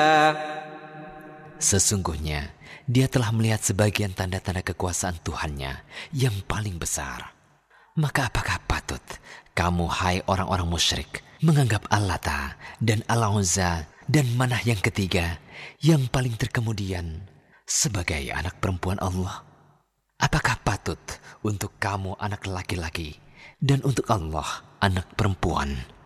Sesungguhnya dia telah melihat sebagian tanda-tanda kekuasaan Tuhannya yang paling besar. Maka apakah patut kamu, hai orang-orang musyrik, menganggap Allata dan Al-Uzza dan Manah yang ketiga yang paling terkemudian sebagai anak perempuan Allah? Apakah patut untuk kamu anak laki-laki dan untuk Allah anak perempuan?